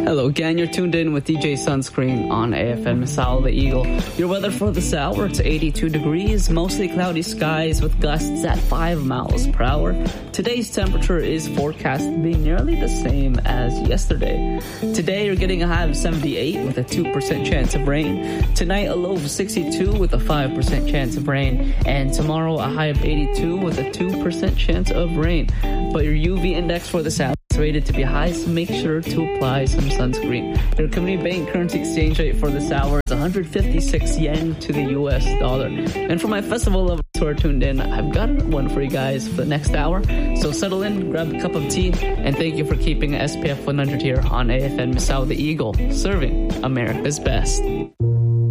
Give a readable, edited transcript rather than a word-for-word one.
Hello again, you're tuned in with DJ Sunscreen on AFN Misao the Eagle. Your weather for this hour, it's 82 degrees, mostly cloudy skies with gusts at 5 miles per hour. Today's temperature is forecast to be nearly the same as yesterday. Today you're getting a high of 78 with a 2% chance of rain. Tonight a low of 62 with a 5% chance of rain. And tomorrow a high of 82 with a 2% chance of rain. But your UV index for this hour rated to be high, so make sure to apply some sunscreen. Your Community Bank currency exchange rate for this hour is 156 yen to the US dollar. And for my festival lovers who are tuned in, I've got one for you guys for the next hour. So settle in, grab a cup of tea, and thank you for keeping SPF 100 here on AFN Misao the Eagle, serving America's best.